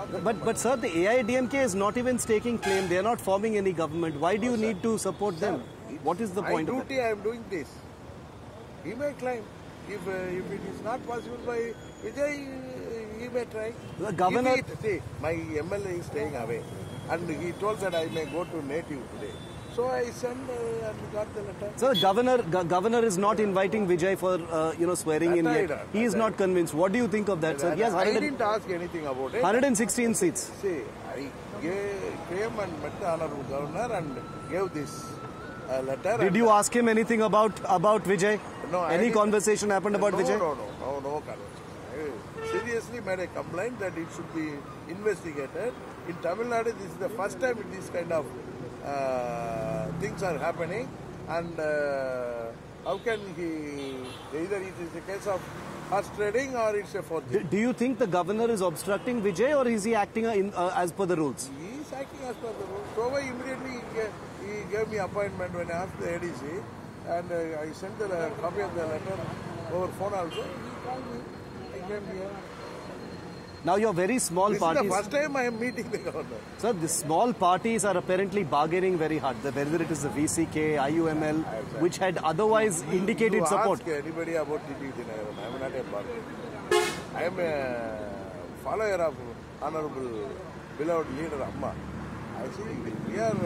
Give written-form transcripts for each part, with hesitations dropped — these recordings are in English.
But sir, the AIDMK is not even staking claim. They are not forming any government. Why do you need to support them? What is the point of it? I am doing this. He may claim. If it is not possible by Vijay, he may try. The governor... See, my MLA is staying away. And he told that I may go to native today. So I sent and got the letter. So the governor is not inviting Vijay for swearing in yet. He is not convinced. What do you think of that, sir? Yes, I didn't ask anything about it. 116 seats. See, I came and met the honorable governor and gave this letter. Did you ask him anything about Vijay? No. Any conversation happened about Vijay? No conversation. I seriously made a complaint that it should be investigated. In Tamil Nadu, this is the first time this kind of things are happening, and how can he, either it is a case of horse trading or it's a forgery. Do you think the governor is obstructing Vijay, or is he acting as per the rules? He is acting as per the rules. So immediately he gave me appointment when I asked the ADC, and I sent the copy of the letter over phone also. He called me. I came here. Now your very small parties... This is the first time I am meeting the governor. Sir, the small parties are apparently bargaining very hard. Whether it is the VCK, IUML, which had otherwise indicated support. Ask anybody about TTV Dinagaran. I am not a bargainer. I am a follower of Honorable beloved leader Amma. I see we are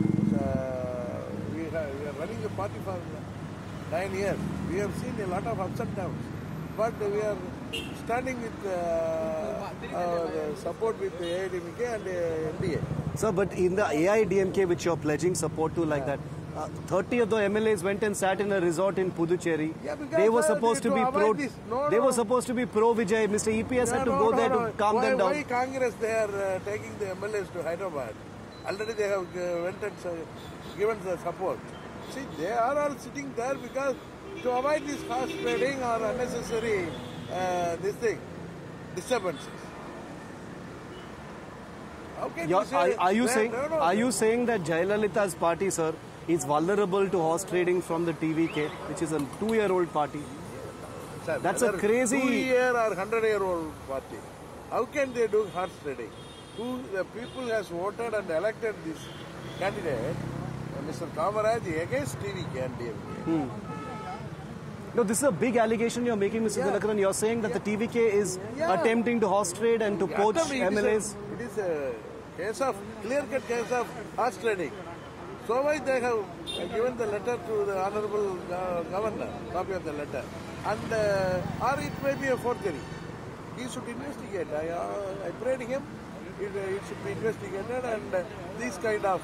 running the party for 9 years. We have seen a lot of ups and downs. But we are standing with our support with the AIDMK and NDA. Sir, but in the AIDMK, which you are pledging support to like that, 30 of the MLAs went and sat in a resort in Puducherry. Yeah, they were supposed to be pro. They were supposed to be pro Vijay. Mr. EPS had to go there to calm them down. Why Congress they are taking the MLAs to Hyderabad? Already they have went and given the support. See, they are all sitting there because to avoid this horse trading or unnecessary disturbances. Are you saying that Jayalalitha's party, sir, is vulnerable to horse trading from the TVK, which is a 2-year-old party? Sir, that's a crazy 2-year or 100-year-old party. How can they do horse trading? The people has voted and elected this candidate, Mr. Kamaraj, against TVK and DMK. No, this is a big allegation you're making, Mr. Dinakaran. You're saying that the TVK is attempting to horse trade and to poach MLAs. It is a case of, clear-cut case of horse trading. So why they have given the letter to the Honorable Governor, copy of the letter. And, or it may be a forgery. He should investigate. I prayed him. It should be investigated, and these kind of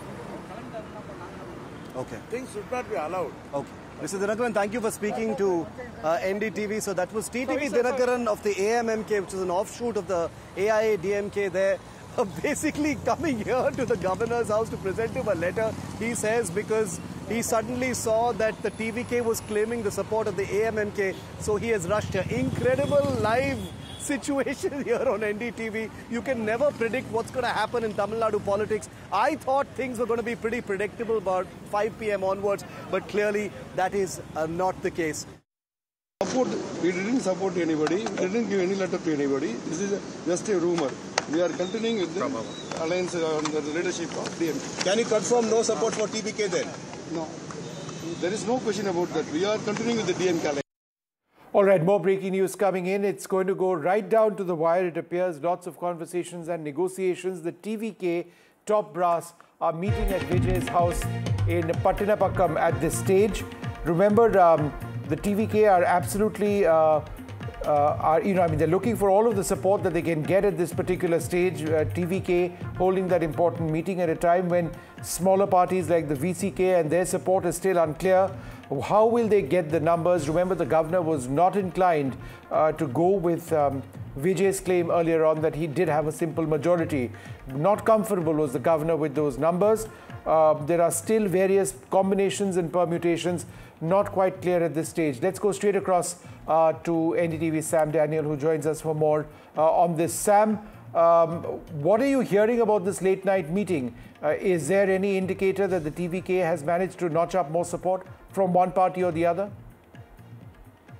things should not be allowed. Okay. Mr. Dinakaran, thank you for speaking to NDTV. So that was TTV Dinakaran of the AMMK, which is an offshoot of the AIADMK there. Basically coming here to the governor's house to present him a letter, he says, because he suddenly saw that the TVK was claiming the support of the AMMK, so he has rushed here. Incredible live situation here on NDTV. You can never predict what's going to happen in Tamil Nadu politics. I thought things were going to be pretty predictable about 5 p.m. onwards, but clearly that is not the case. We didn't support anybody. We didn't give any letter to anybody. This is just a rumor. We are continuing with the alliance under the leadership of DM. Can you confirm no support for TVK then? No. There is no question about that. We are continuing with the DMK alliance. All right, more breaking news coming in. It's going to go right down to the wire, it appears. Lots of conversations and negotiations. The TVK top brass are meeting at Vijay's house in Pattinapakkam at this stage. Remember, the TVK are absolutely, they're looking for all of the support that they can get at this particular stage. TVK holding that important meeting at a time when smaller parties like the VCK and their support is still unclear. How will they get the numbers? Remember, the governor was not inclined to go with Vijay's claim earlier on that he did have a simple majority. Not comfortable was the governor with those numbers. There are still various combinations and permutations, not quite clear at this stage. Let's go straight across to NDTV's Sam Daniel, who joins us for more on this. Sam, what are you hearing about this late night meeting? Is there any indicator that the TVK has managed to notch up more support from one party or the other?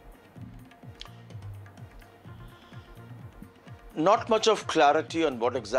Not much of clarity on what exactly